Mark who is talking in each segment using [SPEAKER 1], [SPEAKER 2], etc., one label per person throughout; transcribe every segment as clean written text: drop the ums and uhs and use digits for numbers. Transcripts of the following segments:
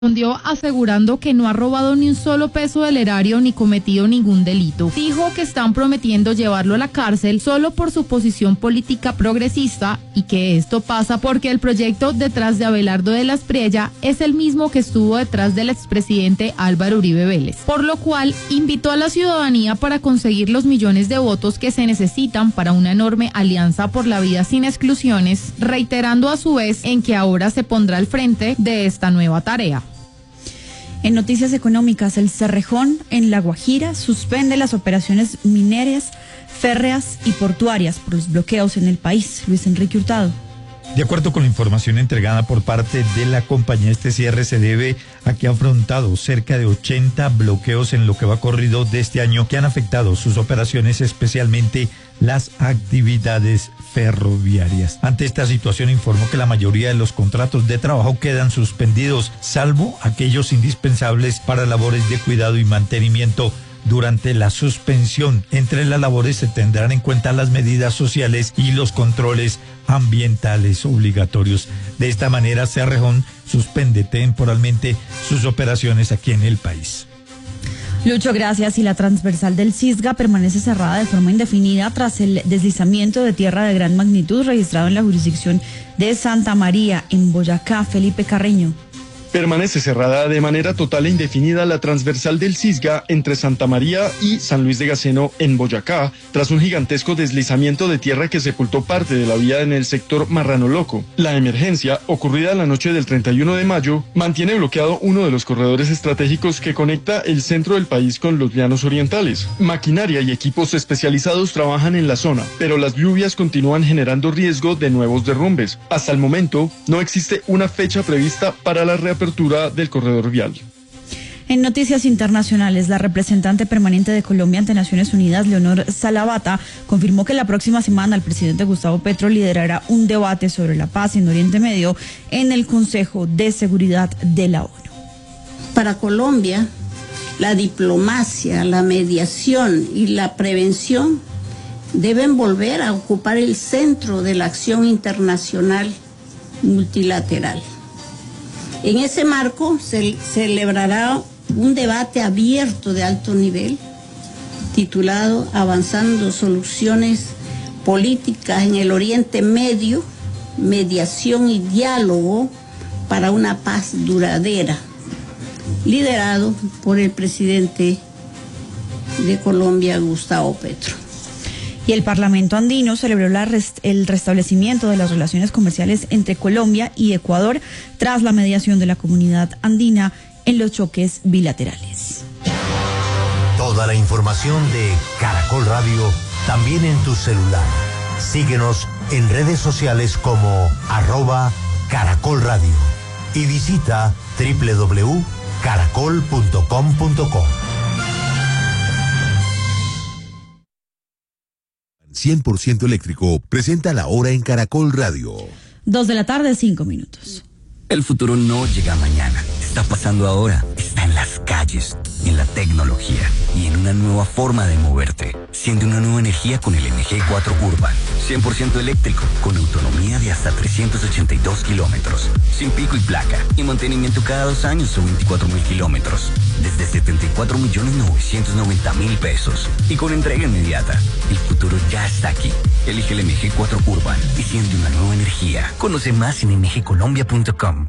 [SPEAKER 1] Respondió asegurando que no ha robado ni un solo peso del erario ni cometido ningún delito. Dijo que están prometiendo llevarlo a la cárcel solo por su posición política progresista y que esto pasa porque el proyecto detrás de Abelardo de la Espriella es el mismo que estuvo detrás del expresidente Álvaro Uribe Vélez, por lo cual invitó a la ciudadanía para conseguir los millones de votos que se necesitan para una enorme alianza por la vida sin exclusiones, reiterando a su vez en que ahora se pondrá al frente de esta nueva tarea.
[SPEAKER 2] En noticias económicas, el Cerrejón en La Guajira suspende las operaciones mineras, férreas y portuarias por los bloqueos en el país. Luis Enrique Hurtado.
[SPEAKER 3] De acuerdo con la información entregada por parte de la compañía, este cierre se debe a que ha afrontado cerca de 80 bloqueos en lo que va corrido de este año que han afectado sus operaciones, especialmente las actividades ferroviarias. Ante esta situación informó que la mayoría de los contratos de trabajo quedan suspendidos, salvo aquellos indispensables para labores de cuidado y mantenimiento. Durante la suspensión, entre las labores se tendrán en cuenta las medidas sociales y los controles ambientales obligatorios. De esta manera, Cerrejón suspende temporalmente sus operaciones aquí en el país.
[SPEAKER 2] Lucho, gracias. Y la transversal del Cisga permanece cerrada de forma indefinida tras el deslizamiento de tierra de gran magnitud registrado en la jurisdicción de Santa María, en Boyacá. Felipe Carreño.
[SPEAKER 4] Permanece cerrada de manera total e indefinida la transversal del Cisga entre Santa María y San Luis de Gaceno en Boyacá, tras un gigantesco deslizamiento de tierra que sepultó parte de la vía en el sector Marrano Loco. La emergencia, ocurrida la noche del 31 de mayo, mantiene bloqueado uno de los corredores estratégicos que conecta el centro del país con los llanos orientales. Maquinaria y equipos especializados trabajan en la zona, pero las lluvias continúan generando riesgo de nuevos derrumbes. Hasta el momento, no existe una fecha prevista para la reapertura del corredor vial.
[SPEAKER 2] En noticias internacionales, la representante permanente de Colombia ante Naciones Unidas, Leonor Salavata, confirmó que la próxima semana el presidente Gustavo Petro liderará un debate sobre la paz en Oriente Medio en el Consejo de Seguridad de la ONU.
[SPEAKER 5] Para Colombia, la diplomacia, la mediación y la prevención deben volver a ocupar el centro de la acción internacional multilateral. En ese marco se celebrará un debate abierto de alto nivel titulado Avanzando Soluciones Políticas en el Oriente Medio, Mediación y Diálogo para una Paz Duradera, liderado por el presidente de Colombia, Gustavo Petro.
[SPEAKER 2] Y el Parlamento andino celebró el restablecimiento de las relaciones comerciales entre Colombia y Ecuador tras la mediación de la comunidad andina en los choques bilaterales.
[SPEAKER 6] Toda la información de Caracol Radio también en tu celular. Síguenos en redes sociales como @Caracol Radio y visita www.caracol.com.co.
[SPEAKER 7] 100% eléctrico presenta la hora en Caracol Radio.
[SPEAKER 2] 2:05 p.m.
[SPEAKER 8] El futuro no llega mañana, está pasando ahora, está en las calles, en la tecnología y en una nueva forma de moverte. Siente una nueva energía con el MG4 Urban, 100% eléctrico, con autonomía de hasta 382 kilómetros, sin pico y placa, y mantenimiento cada 2 años o 24.000 kilómetros, desde 74.990.000 pesos, y con entrega inmediata. El futuro ya está aquí. Elige el MG4 Urban y siente una nueva energía. Conoce más en mgcolombia.com.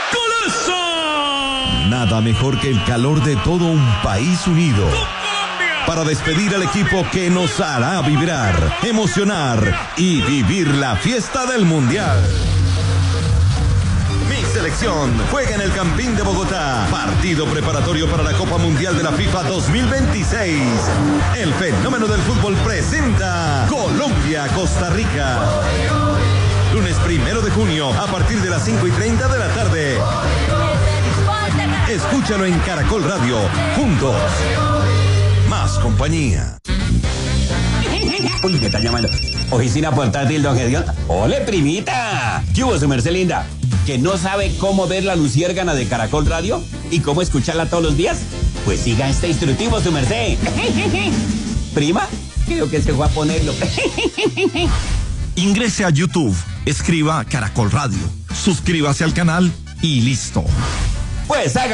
[SPEAKER 7] Nada mejor que el calor de todo un país unido para despedir al equipo que nos hará vibrar, emocionar y vivir la fiesta del Mundial. Mi selección juega en el Campín de Bogotá. Partido preparatorio para la Copa Mundial de la FIFA 2026. El fenómeno del fútbol presenta Colombia-Costa Rica. Lunes 1 de junio a partir de las 5:30 de la tarde. Escúchalo en Caracol Radio. Juntos. Más compañía.
[SPEAKER 9] Uy, ¿qué está llamando? Oficina portátil, don Gedión. ¡Ole, primita! ¿Qué hubo, su merced linda? ¿Que no sabe cómo ver la luciérgana de Caracol Radio? ¿Y cómo escucharla todos los días? Pues siga este instructivo, su merced. ¿Prima? Creo que se fue a ponerlo.
[SPEAKER 10] Ingrese a YouTube, escriba Caracol Radio, suscríbase al canal y listo.
[SPEAKER 9] Pues haga